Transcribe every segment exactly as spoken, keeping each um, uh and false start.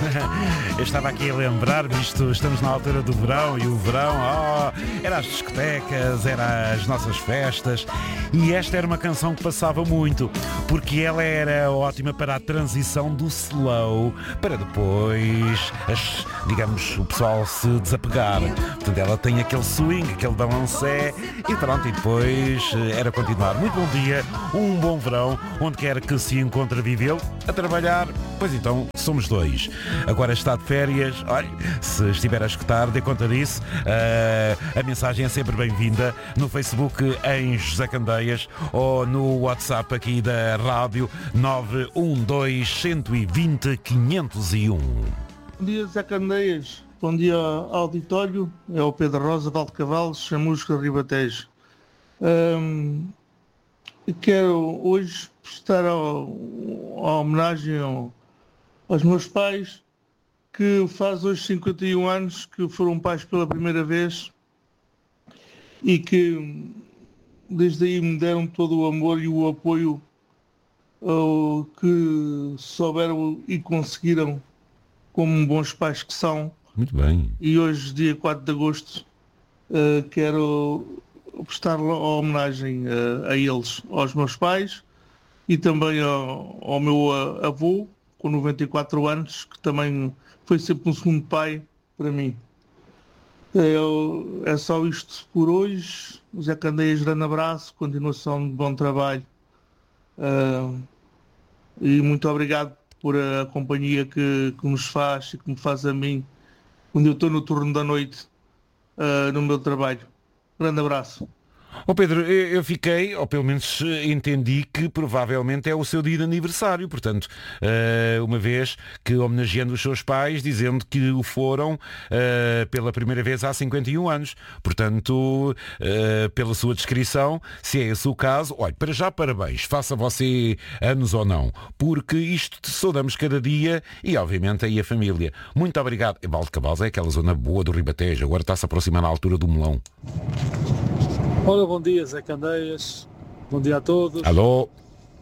Eu estava aqui a lembrar-me, isto, estamos na altura do verão e o verão, oh, era as discotecas, era as nossas festas e esta era uma canção que passava muito, porque ela era ótima para a transição do slow para depois, as, digamos, o pessoal se desapegar. Portanto, ela tem aquele swing, aquele balancé e pronto, e depois era continuar. Muito bom dia, um bom verão, onde quer que se encontre a vivê-lo, a trabalhar, pois então somos dois. Agora está de férias, olha, se estiver a escutar, dê conta disso. Uh, a mensagem é sempre bem-vinda no Facebook em José Candeias ou no WhatsApp aqui da rádio nove um dois, um dois zero, quinhentos e um. Bom dia, José Candeias. Bom dia, auditório. É o Pedro Rosa, Valde Cavalos, Chamusca, Ribatejo. Um, quero hoje prestar a, a homenagem ao, aos meus pais, que faz hoje cinquenta e um anos que foram pais pela primeira vez e que desde aí me deram todo o amor e o apoio uh, que souberam e conseguiram como bons pais que são. Muito bem. E hoje, dia quatro de agosto, uh, quero prestar a homenagem uh, a eles, aos meus pais e também ao, ao meu avô, com noventa e quatro anos, que também foi sempre um segundo pai para mim. É, é só isto por hoje. José Candeias, grande abraço, continuação de bom trabalho. Uh, e muito obrigado por a companhia que, que nos faz e que me faz a mim quando eu estou no turno da noite uh, no meu trabalho. Grande abraço. Ó oh Pedro, eu fiquei, ou pelo menos entendi que provavelmente é o seu dia de aniversário, portanto, uh, uma vez que homenageando os seus pais, dizendo que o foram uh, pela primeira vez há cinquenta e um anos. Portanto, uh, pela sua descrição, se é esse o caso, olha, para já parabéns, faça você anos ou não, porque isto te saudamos cada dia e obviamente aí a família. Muito obrigado. E Valde Cavalos é aquela zona boa do Ribatejo, agora está-se a aproximar na altura do Melão. Ora, bom dia, Zé Candeias. Bom dia a todos. Alô.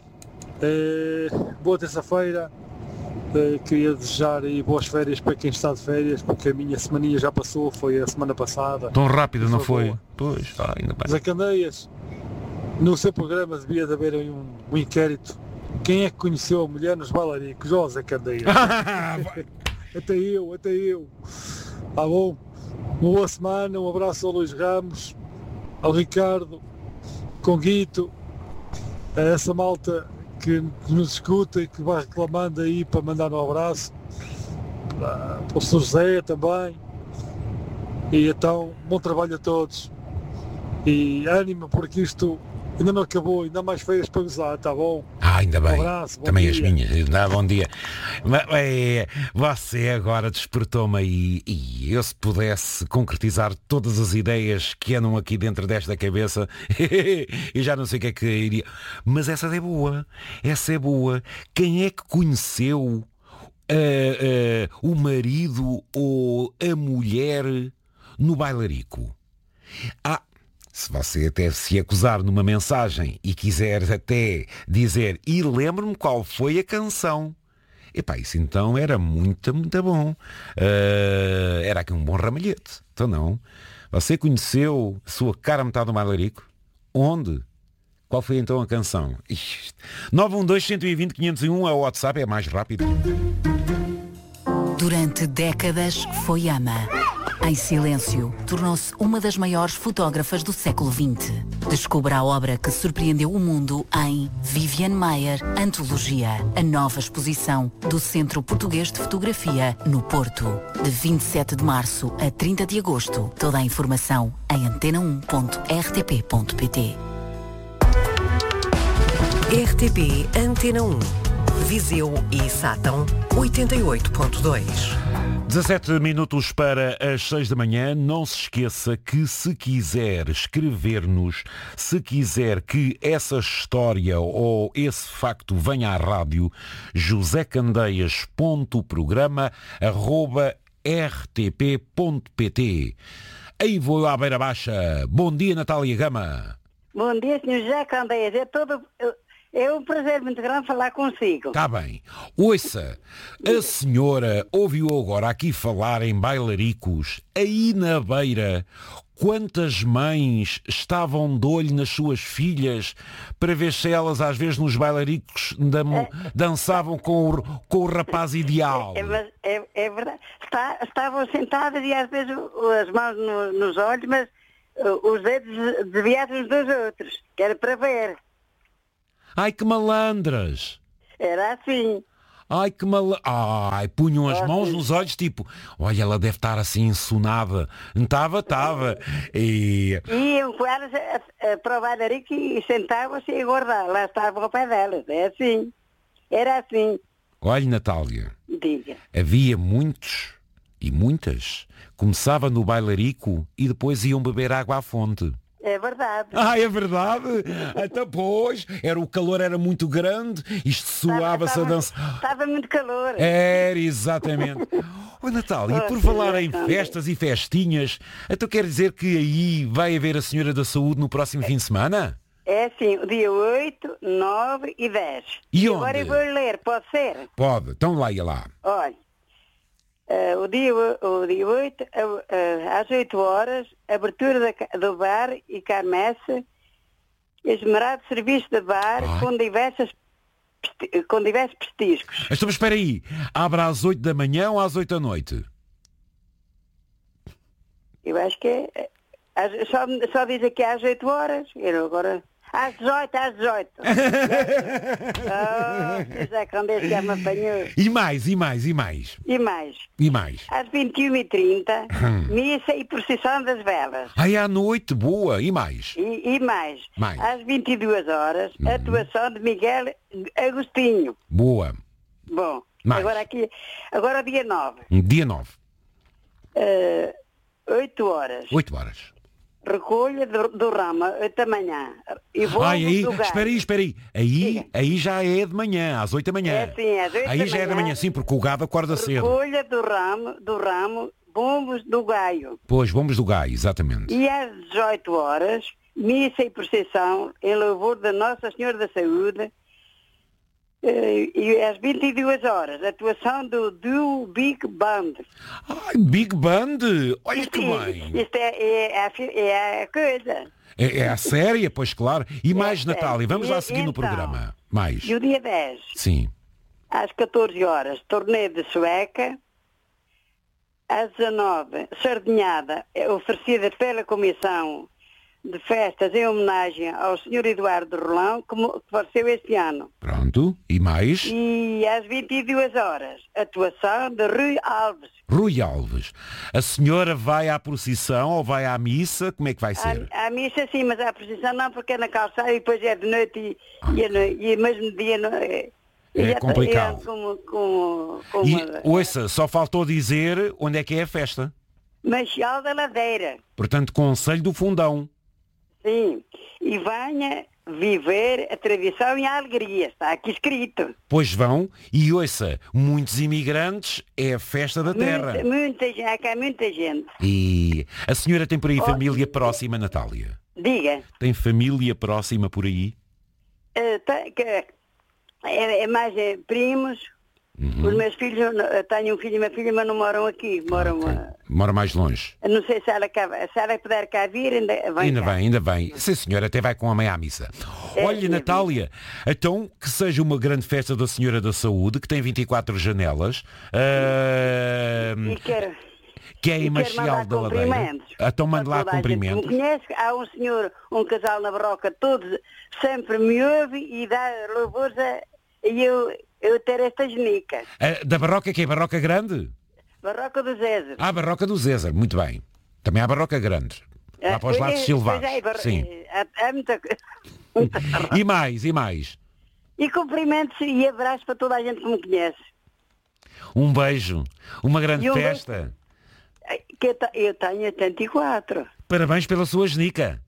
É, boa terça-feira. É, queria desejar aí boas férias para quem está de férias, porque a minha semaninha já passou, foi a semana passada. Tão rápido, não foi? Boa. Pois, ah, ainda bem. Zé Candeias, no seu programa devia de haver aí um, um inquérito. Quem é que conheceu a mulher nos bailaricos? Ó, oh, Zé Candeias. Até eu, até eu. Tá bom? Uma boa semana, um abraço ao Luís Ramos, ao Ricardo, Conguito, a essa malta que nos escuta e que vai reclamando aí para mandar um abraço, para o senhor José também. E então, bom trabalho a todos. E ânimo, porque isto ainda não acabou, ainda há mais feiras para gozar, está bom? Ah, ainda bem. Um abraço, também dia. As minhas. Ah, bom dia. Mas, é, você agora despertou-me aí e eu se pudesse concretizar todas as ideias que andam aqui dentro desta cabeça, eu já não sei o que é que iria. Mas essa é boa. Essa é boa. Quem é que conheceu uh, uh, o marido ou a mulher no bailarico? Ah, se você até se acusar numa mensagem e quiser até dizer e lembro-me qual foi a canção. Epá, isso então era muito, muito bom. Uh, era aqui um bom ramalhete. Então não. Você conheceu a sua cara metade do bailarico? Onde? Qual foi então a canção? Ixi. nove um dois, um dois zero, quinhentos e um é o WhatsApp, é mais rápido. Durante décadas foi ama. Em silêncio, tornou-se uma das maiores fotógrafas do século vinte. Descubra a obra que surpreendeu o mundo em Viviane Maier, Antologia, a nova exposição do Centro Português de Fotografia, no Porto. De vinte e sete de março a trinta de agosto. Toda a informação em antena um ponto r t p ponto p t. R T P Antena um. Viseu e Sátão, oitenta e oito ponto dois. dezassete minutos para as seis da manhã. Não se esqueça que se quiser escrever-nos, se quiser que essa história ou esse facto venha à rádio, josecandeias.programa arroba rtp.pt. Aí vou à Beira Baixa. Bom dia, Natália Gama. Bom dia, senhor José Candeias. É todo, É um prazer muito grande falar consigo. Está bem. Ouça, a senhora ouviu agora aqui falar em bailaricos aí na beira. Quantas mães estavam de olho nas suas filhas para ver se elas às vezes nos bailaricos dan- dançavam com o, com o rapaz ideal? É, mas é, é verdade. Está- estavam sentadas e às vezes o- as mãos no- nos olhos, mas uh, os dedos desviados uns dos outros, que era para ver. Ai, que malandras! Era assim. Ai, que mal... Ai, punham as Ah, mãos sim. nos olhos, tipo, olha, ela deve estar assim ensonada. Estava, estava. E... Iam com elas a, a, para o bailarico e sentavam-se e aguardavam. Lá estavam ao pé delas. É assim. Era assim. Olha, Natália, Diga. havia muitos e muitas. Começava no bailarico e depois iam beber água à fonte. É verdade. Ah, é verdade? Até pois, era, o calor era muito grande, isto suava-se a dançar. Estava muito calor. Era, exatamente. Oi, Natália, e por Oh, falar em senhora, festas e festinhas, então quer dizer que aí vai haver a Senhora da Saúde no próximo fim de semana? É assim, o dia oito, nove e dez. E Agora onde? eu vou ler, pode ser? Pode, então lá e lá. Olha, eh, o, dia, o dia oito, eh, eh, às oito horas, abertura da ca- do bar e quermesse, esmerado serviço de bar Ai. com, diversas, pesti- com diversos petiscos. Então, mas espera aí, abre às oito da manhã ou às oito da noite? Eu acho que é, eh, às- só, só diz aqui às oito horas, eu agora... Às dezoito, às dezoito. Oh, já quando esse já me apanhou. E mais, e mais, e mais, E mais, e mais. às vinte e uma e trinta, Hum. missa e procissão das velas. Ai, à noite, boa, e mais? E, e mais, Mais. às vinte e duas horas, Uhum. atuação de Miguel Agostinho. Boa. Bom, Mais. agora aqui, agora o dia nove, Dia nove, eh, oito horas, oito horas. recolha do, do ramo, oito da manhã. E vou Ai, aí, do gás. espera aí, espera aí. Aí, Diga. aí já é de manhã, às oito da manhã. É sim, às oito Aí da já é da manhã. manhã, sim, porque o gado acorda cedo. Recolha do ramo, do ramo, bombos do gaio. Pois, vamos do gás, exatamente. E às dezoito horas, missa e procissão em louvor da Nossa Senhora da Saúde. Eh, E às vinte e duas horas, atuação do, do Big Band. Ai, Big Band! Olha que bem! Isto é, é, a, fi- é a coisa. É, é a séria, pois claro. E mais, É, Natália, vamos e- lá seguir no então? programa. Mais. E o dia dez, Sim. às catorze horas, torneio de sueca. Às dezanove, sardinhada é oferecida pela Comissão de Festas em homenagem ao senhor Eduardo Rolão, que mo- que faleceu este ano. Pronto. E mais? E às vinte e duas horas, atuação de Rui Alves. Rui Alves. A senhora vai à procissão ou vai à missa? Como é que vai ser? À, à missa sim, mas à procissão não, porque é na calçada e depois é de noite e, e, é no, e mesmo dia não é. É e já- complicado. é como, como, como E, ouça, só faltou dizer onde é que é a festa. Machal da Ladeira. Portanto, Conselho do Fundão. Sim, e venha viver a tradição e a alegria, está aqui escrito. Pois vão, e ouça, muitos imigrantes, é a festa da terra. Muita, muita gente, há cá muita gente. E a senhora tem por aí Oh. família próxima, Natália? Diga, Tem família próxima por aí? eh, tá- que é, é mais eh, primos, Uhum. os meus filhos, eu não- eu tenho um filho e uma filha, mas não moram aqui, moram, Ok. eh, Mora mais longe. eu não sei se ela, cá- se ela puder cá vir, ainda vem Ainda cá. bem, ainda bem. Sim, senhora, até vai com a mãe à missa. É, Olha, sim, Natália, então que seja uma grande festa da Senhora da Saúde, que tem vinte e quatro janelas, ah, E quero, que é e em quero Machial mandar da Ladeira. cumprimentos. Então mande para lá toda a gente que cumprimentos. me conhece, há um senhor, um casal na Barroca, todos sempre me ouve e dá louvores a, e eu, eu ter esta genica. Ah, da Barroca, que é Barroca Grande? Barroca do Zézer. Ah, a Barroca do Zézer, muito bem. Também há Barroca Grande. Lá para os Ah, lados pois é, silvados. pois é, Barro- Sim. é, é muita coisa. Muita barroca. E mais, e mais. E cumprimentos e abraços para toda a gente que me conhece. Um beijo, uma grande E um festa. Ai, Que eu, te- eu tenho oitenta e quatro. Parabéns pela sua genica.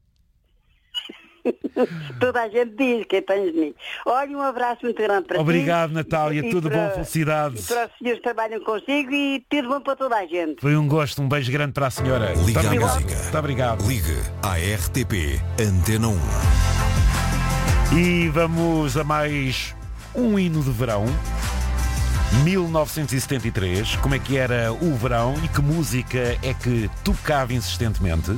Toda a gente diz que eu tenho de mim. Olha, um abraço muito grande para ti. Obrigado, Natália. E Tudo para- bom, felicidades. E para os senhores que trabalham consigo e tudo bom para toda a gente. Foi um gosto, um beijo grande para a senhora. Liga Muito à obrigado. música. Muito obrigado. Ligue à R T P Antena um. E vamos a mais um hino de verão. mil novecentos e setenta e três. Como é que era o verão e que música é que tocava insistentemente?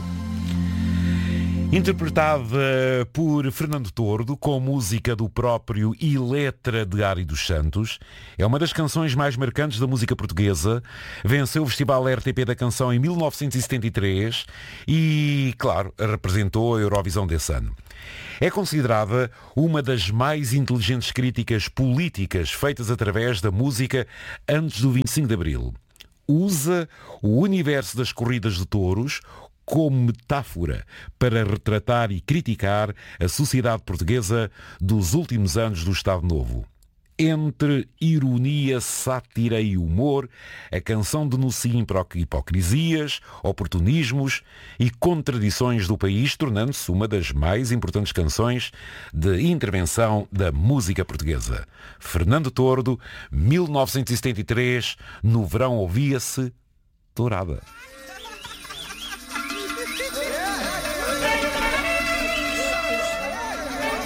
Interpretada por Fernando Tordo, com música do próprio e letra de Ari dos Santos, é uma das canções mais marcantes da música portuguesa. Venceu o Festival R T P da Canção em mil novecentos e setenta e três e, claro, representou a Eurovisão desse ano. É considerada uma das mais inteligentes críticas políticas feitas através da música antes do vinte e cinco de Abril. Usa o universo das corridas de touros como metáfora para retratar e criticar a sociedade portuguesa dos últimos anos do Estado Novo. Entre ironia, sátira e humor, a canção denuncia hipocrisias, oportunismos e contradições do país, tornando-se uma das mais importantes canções de intervenção da música portuguesa. Fernando Tordo, mil novecentos e setenta e três, no verão ouvia-se Tourada.